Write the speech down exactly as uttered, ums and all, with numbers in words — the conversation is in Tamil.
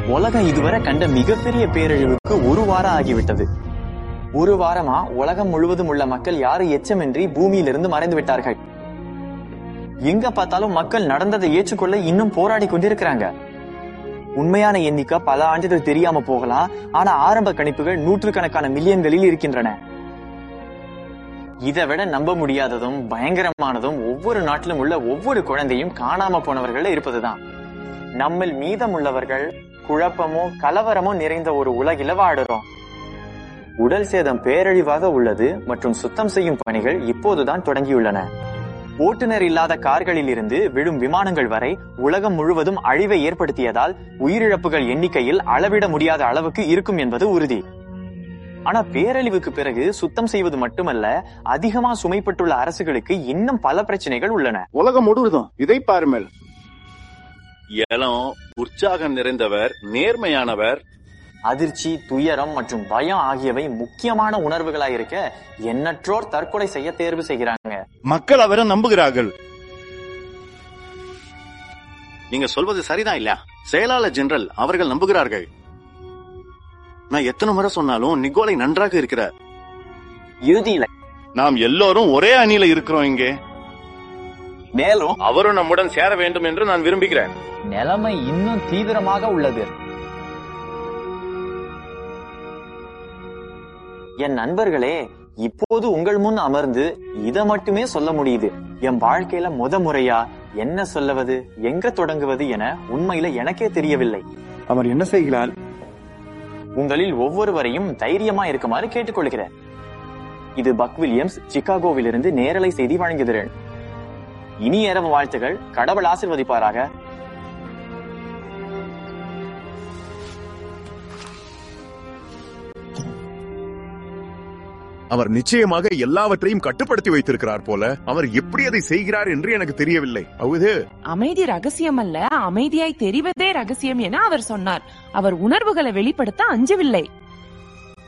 உலகம் இதுவரை கண்ட மிகப்பெரிய பேரழிவுக்கு ஒரு வாரம் ஆகிவிட்டது. ஒரு வாரமா உலகம் முழுவதும் உள்ள மக்கள் யாரும் எச்சமின்றி பூமியிலிருந்து மறைந்து விட்டார்கள். எங்க பார்த்தாலும் மக்கள் நடந்ததை ஏற்றுக்கொள்ள இன்னும் போராடி கொண்டிருக்கிறாங்க. உண்மையான எண்ணிக்கை பல ஆண்டுகள் தெரியாம போகலாம், ஆனா ஆரம்ப கணிப்புகள் நூற்றுக்கணக்கான மில்லியன்களில் இருக்கின்றன. இதை விட நம்ப முடியாததும் பயங்கரமானதும் ஒவ்வொரு நாட்டிலும் உள்ள ஒவ்வொரு குழந்தையும் காணாம போனவர்கள் இருப்பதுதான். நம்மில் மீதம் உள்ளவர்கள் குழப்பமோ கலவரமோ நிறைந்த ஒரு உலகில வாடுறோம். உடல் சேதம் பேரழிவாக உள்ளது மற்றும் சுத்தம் செய்யும் பணிகள் இப்போதுதான் தொடங்கியுள்ளன. ஓட்டுநர் இல்லாத கார்களில் இருந்து விழும் விமானங்கள் வரை உலகம் முழுவதும் அழிவை ஏற்படுத்தியதால் உயிரிழப்புகள் எண்ணிக்கையில் அளவிட முடியாத அளவுக்கு இருக்கும் என்பது உறுதி. ஆனா பேரழிவுக்கு பிறகு சுத்தம் செய்வது மட்டுமல்ல, அதிகமா சுமைப்பட்டுள்ள அரசுகளுக்கு இன்னும் பல பிரச்சனைகள் உள்ளன. உலகம் முழுவதும் இதை பாருங்கள். ஏலம் உற்சாகம் நிறைந்தவர், நேர்மையானவர். அதிர்ச்சி, துயரம் மற்றும் பயம் ஆகியவை முக்கியமான உணர்வுகளாயிருக்க எண்ணற்றோர் தற்கொலை செய்ய தேர்வு செய்கிறாங்க. மக்கள் அவரை நம்புகிறார்கள். நீங்க சொல்வது சரிதான் இல்ல? செயலாளர் ஜெனரல் அவர்கள் நம்புகிறார்கள். நான் எத்தனை முறை சொன்னாலும் நிக்கோலை நன்றாக இருக்கிறார். இறுதியில நாம் எல்லோரும் ஒரே அணியில இருக்கிறோம் இங்கே. மேலும் அவரும் நம்முடன் சேர வேண்டும் என்று நான் விரும்புகிறேன். நிலைமை இன்னும் தீவிரமாக உள்ளது. என் நண்பர்களே, இப்போது உங்கள் முன் அமர்ந்து இதை மட்டுமே சொல்ல முடியுது. என் வாழ்க்கையில முத முறையா என்ன சொல்லுவது, எங்க தொடங்குவது என உண்மையில எனக்கே தெரியவில்லை. அவர் என்ன செய்கிறார்? உங்களில் ஒவ்வொருவரையும் தைரியமா இருக்குமாறு கேட்டுக்கொள்கிறேன். இது பக் வில்லியம்ஸ், சிகாகோவிலிருந்து நேரலை செய்தி வழங்குகிறேன். இனி இரவு வாழ்த்துகள். கடவுள் ஆசீர்வதிப்பாராக. அவர் நிச்சயமாக எல்லாவற்றையும் கட்டுப்படுத்தி வைத்திருக்கிறார் போல. அவர் எப்படி அதை செய்கிறார் என்று எனக்கு தெரியவில்லை. அவுது அமைதி ரகசியம் அல்ல, அமைதியாய் தெரிவதே ரகசியம் என அவர் சொன்னார். அவர் உணர்வுகளை வெளிப்படுத்த அஞ்சவில்லை.